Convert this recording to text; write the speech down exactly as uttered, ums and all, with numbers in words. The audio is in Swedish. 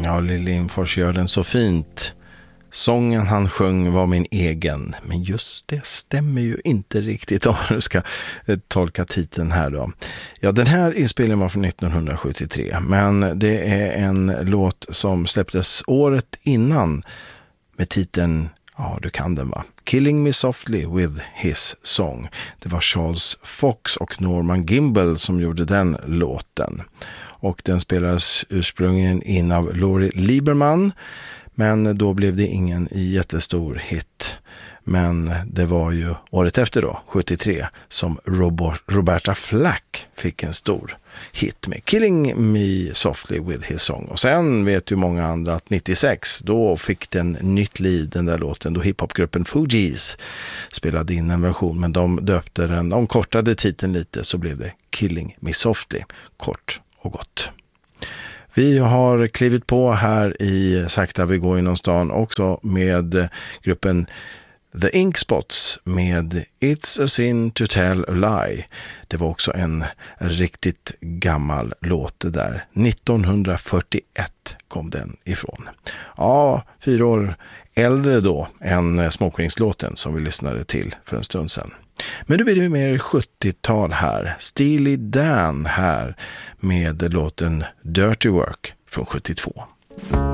Ja, Lill Lindfors gör den så fint. Sången han sjöng var min egen, men just det stämmer ju inte riktigt om du ska tolka titeln här då. Ja, den här inspelningen var från nittonhundrasjuttiotre, men det är en låt som släpptes året innan med titeln, ja du kan den va? Killing Me Softly with His Song. Det var Charles Fox och Norman Gimbel som gjorde den låten. Och den spelades ursprungligen in av Laurie Lieberman. Men då blev det ingen jättestor hit. Men det var ju året efter då, sjuttiotre, som Roberta Flack fick en stor hit med Killing Me Softly with His Song. Och sen vet ju många andra att nittiosex, då fick den nytt liv, den där låten, då hiphopgruppen Fugees spelade in en version. Men de döpte den, de kortade titeln lite, så blev det Killing Me Softly, kort och gott. Vi har klivit på här i Sakta vi går inom stan också med gruppen The Ink Spots med It's a Sin to Tell a Lie. Det var också en riktigt gammal låt det där. nittonhundrafyrtioett kom den ifrån. Ja, fyra år äldre då än Smoke-Rings-låten som vi lyssnade till för en stund sedan. Men nu blir det mer sjuttiotal här. Steely Dan här med låten Dirty Work från sjuttiotvå.